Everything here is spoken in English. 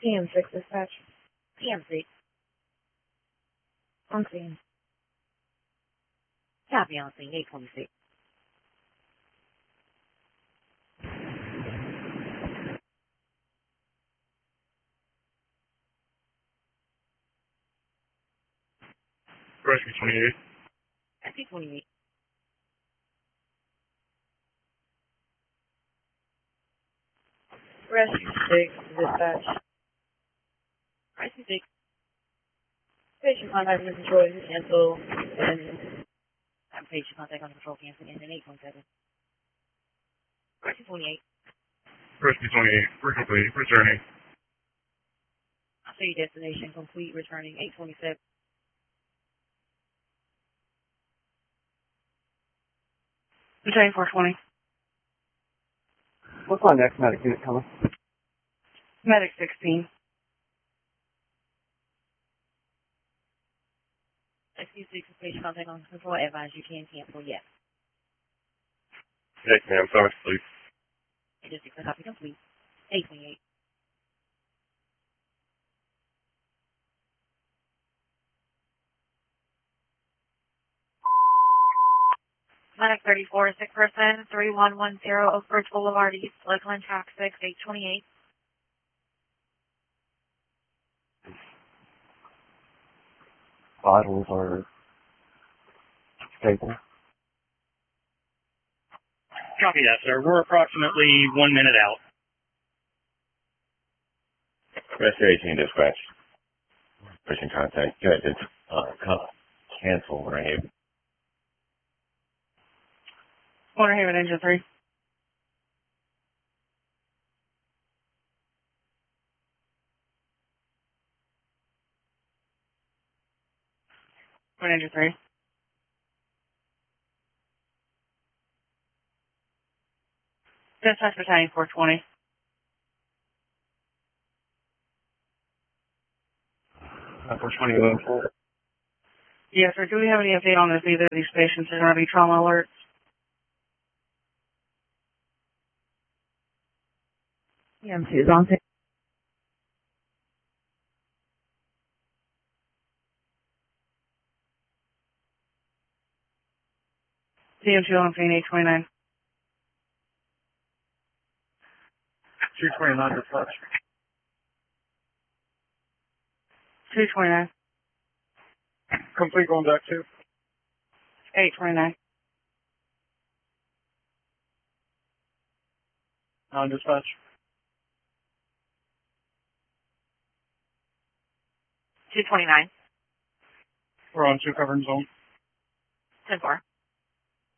PM6 dispatch. PM6. On scene. Copy on scene, 826. Rescue 28. Rescue 28. Rescue 6 dispatch. Rescue 6. Patient contact with control is cancel. And Patient contact on control cancel engine 827. Rescue 28. Rescue 28. We're complete. Returning. I'll show you destination complete, returning 827. returning 420. What's my next medic unit coming? Medic 16. Rescue 6 is patient contact on control. Advise you can cancel, yes. Yes, ma'am. Sorry, please. Just a copy complete. 828. Medic 34, sick person, 3110 Oak Ridge Boulevard East, Lakeland, Track 6, 828. Vitals are stable. Copy that, sir. We're approximately 1 minute out. Rescue 18 dispatch. Pushing contact. Good. It's cancel right. Corner Haven engine 3. Corner engine 3. Dispatch battalion 420. For 21. Yes, sir. Do we have any update on if either of these patients are going to be trauma alerts? PM2 is on scene. PM2 on scene 829. 229 dispatch. 229. Complete going back to. 829. Non-dispatch. 229. We're on 2 covering zone. 10-4.